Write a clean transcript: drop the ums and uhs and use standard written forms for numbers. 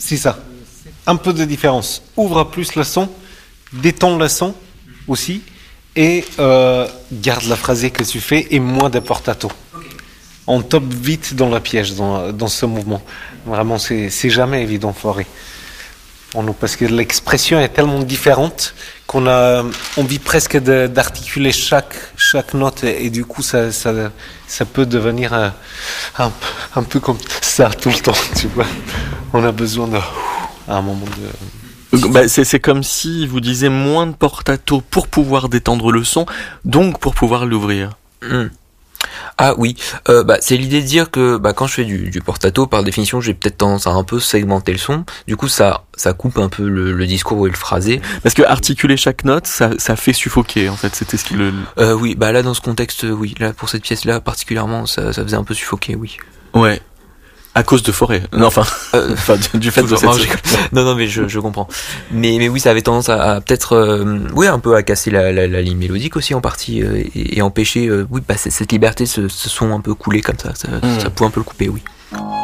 C'est ça. Un peu de différence. Ouvre plus le son, détends le son aussi, et garde la phrasé que tu fais et moins de portato. On tombe vite dans la piège dans ce mouvement. Vraiment, c'est jamais évident forêt. Parce que l'expression est tellement différente qu'on a envie presque d'articuler chaque note et du coup ça peut devenir un peu comme ça tout le temps, tu vois. On a besoin à un moment de... c'est comme si vous disiez moins de portato pour pouvoir détendre le son, donc pour pouvoir l'ouvrir. Ah oui, c'est l'idée de dire que quand je fais du portato, par définition, j'ai peut-être tendance à un peu segmenter le son. Du coup, ça coupe un peu le discours et le phrasé. Parce que articuler chaque note, ça fait suffoquer, en fait. C'était ce qui oui, là, dans ce contexte, oui. Là, pour cette pièce-là, particulièrement, ça faisait un peu suffoquer, oui. Ouais. À cause de forêt. Non, enfin, du fait de cette... Non, mais je comprends. Mais oui, ça avait tendance à peut-être, un peu à casser la ligne mélodique aussi en partie et empêcher, cette liberté, ce son un peu coulé comme ça. Ça pouvait un peu le couper, oui.